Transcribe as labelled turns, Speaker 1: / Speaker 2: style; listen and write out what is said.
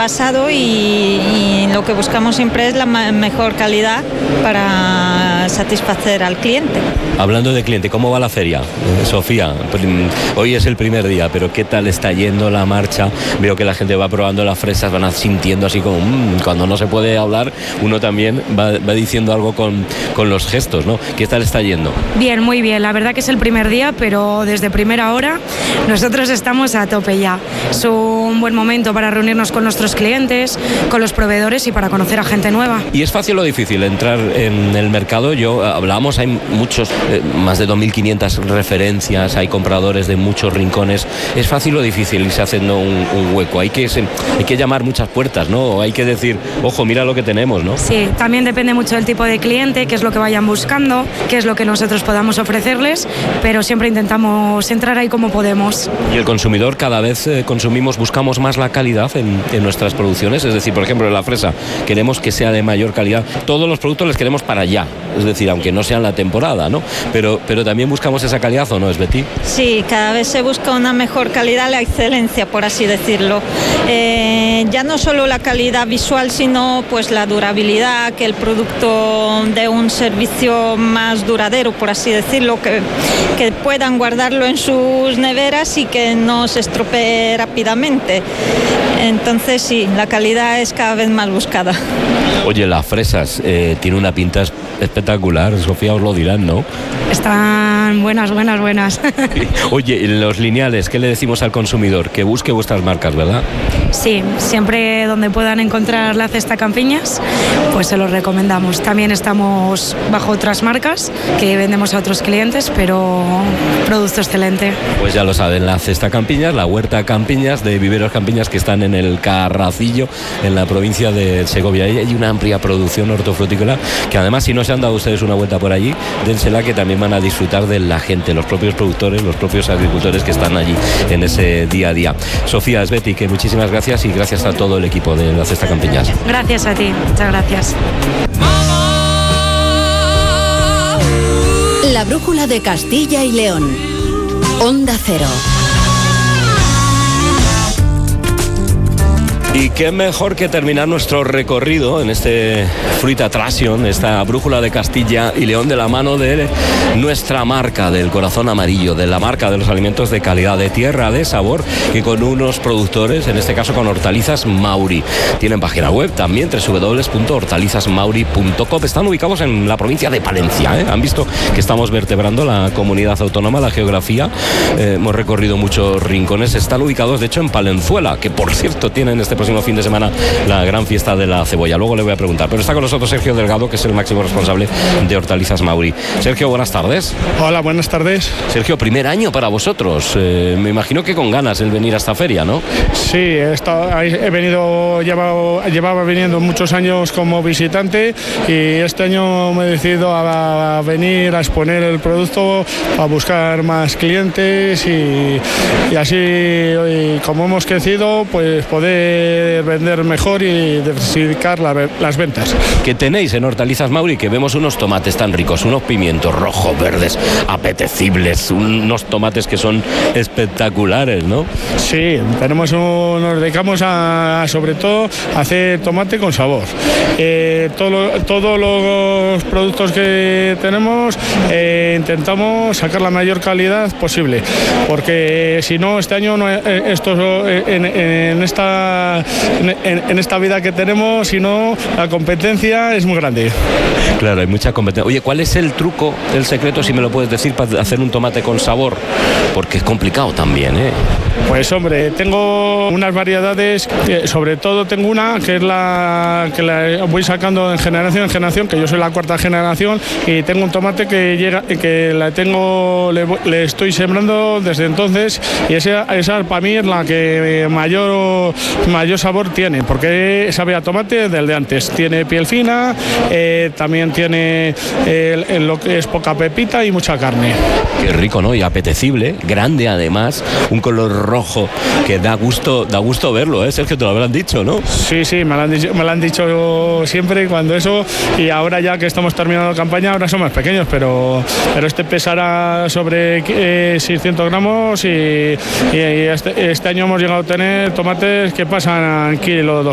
Speaker 1: envasado y lo que buscamos siempre es la mejor calidad para satisfacer al cliente.
Speaker 2: Hablando de cliente, ¿cómo va la feria? Sofía, hoy es el primer día, pero ¿qué tal está yendo la marcha? Veo que la gente va probando las fresas, van sintiendo así como cuando no se puede hablar, uno también va diciendo algo con los gestos, ¿no? ¿Qué tal está yendo?
Speaker 3: Bien, muy bien. La verdad que es el primer día, pero desde primera hora nosotros estamos a tope ya. Es un buen momento para reunirnos con nuestros clientes, con los proveedores y para conocer a gente nueva.
Speaker 2: ¿Y es fácil o difícil entrar en el mercado? Hablábamos, hay muchos, más de 2.500 referencias, hay compradores de muchos rincones. ¿Es fácil o difícil irse haciendo un hueco? Hay que llamar muchas puertas, ¿no? Hay que decir, ojo, mira lo que tenemos, ¿no?
Speaker 3: Sí, también depende mucho del tipo de cliente, qué es lo que vayan buscando, qué es lo que nosotros podamos ofrecerles, pero siempre intentamos entrar ahí como podemos.
Speaker 2: Y el consumidor, cada vez buscamos más la calidad en nuestras producciones, es decir, por ejemplo, en la fresa queremos que sea de mayor calidad. Todos los productos les queremos para allá, es decir, aunque no sean la temporada, ¿no? Pero también buscamos esa calidad, ¿o no, es Betty?
Speaker 1: Sí, cada vez se busca una mejor calidad, la excelencia, por así decirlo. Ya no solo la calidad visual, sino pues la durabilidad, que el producto dé un servicio más duradero, por así decirlo, que puedan guardarlo en sus neveras y que no se estropee rápidamente. Entonces sí, la calidad es cada vez más buscada.
Speaker 2: Oye, las fresas tiene una pinta espectacular, Sofía, os lo dirán, ¿no?
Speaker 3: Están buenas.
Speaker 2: Oye, los lineales, ¿qué le decimos al consumidor? Que busque vuestras marcas, ¿verdad?
Speaker 3: Sí, siempre donde puedan encontrar la cesta Campiñas, pues se los recomendamos. También estamos bajo otras marcas que vendemos a otros clientes, pero producto excelente.
Speaker 2: Pues ya lo saben, la cesta Campiñas, la huerta Campiñas de Viveros Campiñas, que están en el Carracillo, en la provincia de Segovia. Ahí hay una amplia producción hortofrutícola que además, si no se han dado ustedes una vuelta por allí, dénsela, que también van a disfrutar de la gente, los propios productores, los propios agricultores que están allí en ese día a día. Sofía, es Betty, que muchísimas gracias y gracias a todo el equipo de la cesta Campiñas.
Speaker 3: Gracias a ti, muchas gracias.
Speaker 4: La brújula de Castilla y León. Onda Cero.
Speaker 2: Y qué mejor que terminar nuestro recorrido en este Fruit Attraction, esta brújula de Castilla y León, de la mano de nuestra marca del corazón amarillo, de la marca de los alimentos de calidad, de tierra, de sabor, y con unos productores, en este caso con Hortalizas Mauri. Tienen página web también, www.hortalizasmauri.com. Están ubicados en la provincia de Palencia, ¿eh? Han visto que estamos vertebrando la comunidad autónoma, la geografía. Hemos recorrido muchos rincones. Están ubicados, de hecho, en Palenzuela, que por cierto tienen este próximo fin de semana la gran fiesta de la cebolla. Luego le voy a preguntar, pero está con nosotros Sergio Delgado, que es el máximo responsable de Hortalizas Mauri. Sergio, buenas tardes.
Speaker 5: Hola, buenas tardes.
Speaker 2: Sergio, primer año para vosotros. Me imagino que con ganas el venir a esta feria, ¿no?
Speaker 5: Sí, llevaba viniendo muchos años como visitante y este año me he decidido a venir a exponer el producto, a buscar más clientes y así, como hemos crecido, pues poder vender mejor y diversificar las ventas.
Speaker 2: ¿Qué tenéis en Hortalizas Mauri? Que vemos unos tomates tan ricos, unos pimientos rojos, verdes, apetecibles, unos tomates que son espectaculares, ¿no?
Speaker 5: Sí, nos dedicamos sobre todo a hacer tomate con sabor. Todos los productos que tenemos intentamos sacar la mayor calidad posible, porque si no, este año en esta vida que tenemos, si no, la competencia es muy grande.
Speaker 2: Claro, hay mucha competencia. Oye, ¿cuál es el truco, el secreto, si me lo puedes decir, para hacer un tomate con sabor? Porque es complicado también, ¿eh?
Speaker 5: Pues hombre, tengo unas variedades, sobre todo tengo una que es la que la voy sacando en generación, que yo soy la cuarta generación, y tengo un tomate que le estoy sembrando desde entonces, y esa para mí es la que mayor sabor tiene, porque sabe a tomate del de antes. Tiene piel fina, también tiene lo que es poca pepita y mucha carne.
Speaker 2: Qué rico, ¿no? Y apetecible, grande además, un color rojo que da gusto verlo, ¿eh? Sergio, te lo habrán dicho, ¿no?
Speaker 5: Sí, me lo han dicho siempre cuando eso, y ahora ya que estamos terminando la campaña, ahora son más pequeños, pero este pesará sobre 600 gramos y este año hemos llegado a tener tomates que pasan kilo